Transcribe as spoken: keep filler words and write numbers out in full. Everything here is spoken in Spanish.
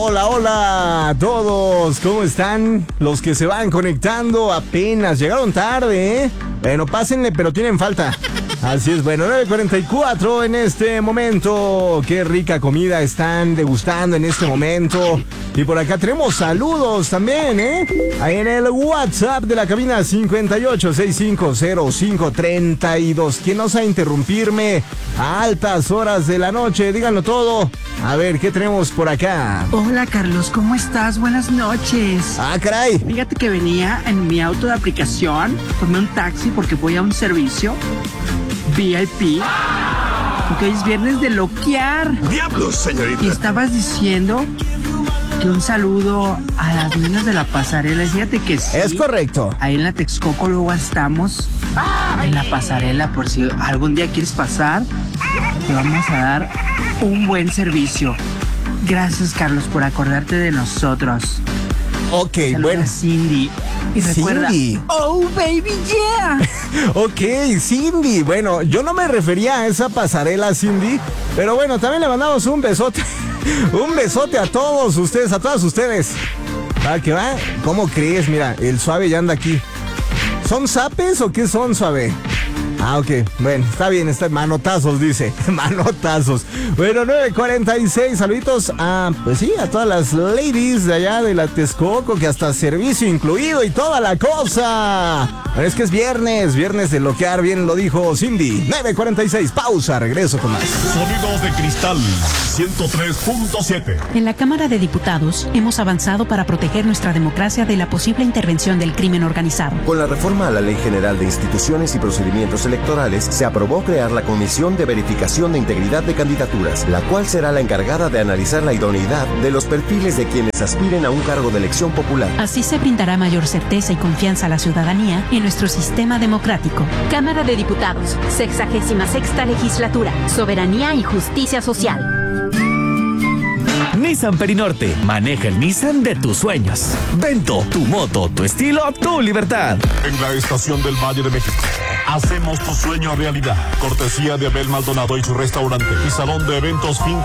Hola, hola a todos, ¿cómo están? Los que se van conectando apenas, llegaron tarde, ¿eh? Bueno, pásenle, pero tienen falta. Así es, bueno, nueve cuarenta y cuatro en este momento. Qué rica comida están degustando en este momento. Y por acá tenemos saludos también, ¿eh? Ahí en el WhatsApp de la cabina cincuenta y ocho sesenta y cinco cero cinco treinta y dos. ¿Quién osa interrumpirme a altas horas de la noche? Díganlo todo. A ver, ¿qué tenemos por acá? Hola, Carlos, ¿cómo estás? Buenas noches. Ah, caray. Fíjate que venía en mi auto de aplicación, tomé un taxi porque voy a un servicio V I P, porque hoy es viernes de loquear. ¡Diablos, señorita! Y estabas diciendo que un saludo a las niñas de la pasarela. Fíjate que sí. Es correcto. Ahí en la Texcoco luego estamos en la pasarela, por si algún día quieres pasar, te vamos a dar un buen servicio. Gracias, Carlos, por acordarte de nosotros. Ok, Saluda bueno. a Cindy. Y recuerda, Cindy. oh, baby, yeah. Ok, Cindy. Bueno, yo no me refería a esa pasarela, Cindy. Pero bueno, también le mandamos un besote. Un besote a todos ustedes, a todas ustedes. ¿Va que va? ¿Cómo crees? Mira, el Suave ya anda aquí. ¿Son zapes o qué son, Suave? Ah, ok, bueno, está bien, está manotazos, dice, manotazos. Bueno, nueve cuarenta y seis, saluditos a, pues sí, a todas las ladies de allá de la Texcoco, que hasta servicio incluido y toda la cosa. Pero es que es viernes, viernes de loquear, bien lo dijo Cindy. nueve cuarenta y seis, pausa, regreso con más. Sonidos de Cristal ciento tres punto siete. En la Cámara de Diputados hemos avanzado para proteger nuestra democracia de la posible intervención del crimen organizado. Con la reforma a la Ley General de Instituciones y Procedimientos Electorales, se aprobó crear la Comisión de Verificación de Integridad de Candidaturas, la cual será la encargada de analizar la idoneidad de los perfiles de quienes aspiren a un cargo de elección popular. Así se brindará mayor certeza y confianza a la ciudadanía en nuestro sistema democrático. Cámara de Diputados, sexagésima sexta legislatura, soberanía y justicia social. Nissan Perinorte, maneja el Nissan de tus sueños. Vento, tu moto, tu estilo, tu libertad. En la estación del Valle de México, hacemos tu sueño realidad. Cortesía de Abel Maldonado y su restaurante y salón de eventos Finca